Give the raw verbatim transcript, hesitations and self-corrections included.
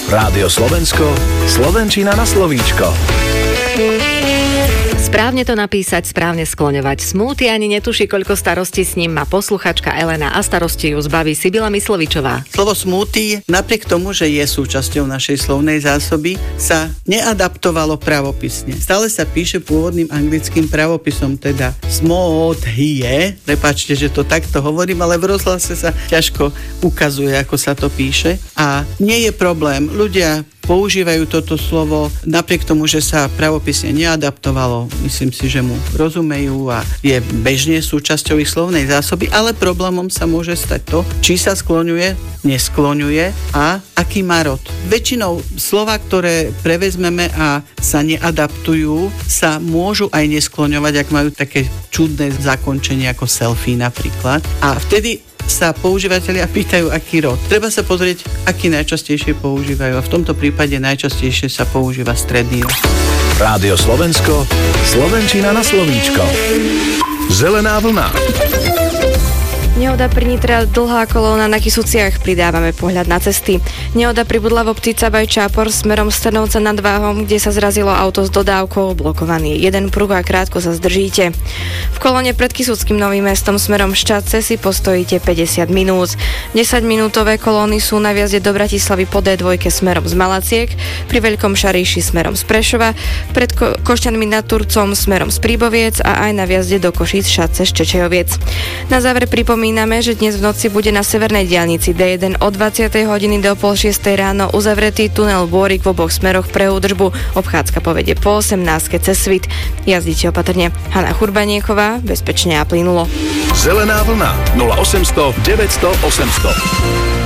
Rádio Slovensko, slovenčina na slovíčko. Správne to napísať, správne skloňovať. Smoothie ani netuší, koľko starostí s ním má posluchačka Elena a starosti ju zbaví Sibila Myslovičová. Slovo smoothie, napriek tomu, že je súčasťou našej slovnej zásoby, sa neadaptovalo pravopisne. Stále sa píše pôvodným anglickým pravopisom, teda smoothie. Prepáčte, že to takto hovorím, ale v rozhlase sa ťažko ukazuje, ako sa to píše. A nie je problém. Ľudia používajú toto slovo napriek tomu, že sa pravopisne neadaptovalo. Myslím si, že mu rozumejú a je bežne súčasťou ich slovnej zásoby, ale problémom sa môže stať to, či sa skloňuje, neskloňuje a aký má rod. Väčšinou slova, ktoré prevezmeme a sa neadaptujú, sa môžu aj neskloňovať, ak majú také čudné zakončenie ako selfie napríklad. A vtedy sa používateľia pýtajú, aký rod. Treba sa pozrieť, aký najčastejšie používajú a v tomto prípade najčastejšie sa používa stredný rod. Rádio Slovensko, slovenčina na slovíčko. Zelená vlna. Nehoda pri Nitre, dlhá kolóna na Kysuciach, pridávame pohľad na cesty. Nehoda pribudla v obci Cabaj Čápor smerom Strnovca nad Váhom, kde sa zrazilo auto s dodávkou, blokovaný jeden pruh a krátko sa zdržíte. V kolóne pred Kysuckým Novým Mestom smerom Šťadce si postojíte päťdesiat minút. desaťminútové kolóny sú na vjazde do Bratislavy po dé dva smerom z Malaciek, pri Veľkom Šaríši smerom z Prešova, pred Ko- Košťanmi nad Turcom smerom z Príboviec a aj na vjazde do Košíc Šadce z Čečejoviec. Na záver pripomínam, Pripomíname, že dnes v noci bude na severnej diaľnici dé jeden od dvadsiatej hodiny do pol šiestej ráno uzavretý tunel Bôrik v oboch smeroch pre údržbu. Obchádzka povedie po osemnástke cez Svit. Jazdíte opatrne. Hana Churbanieková, bezpečne a plynulo. Zelená vlna nula osemsto deväťsto osemsto.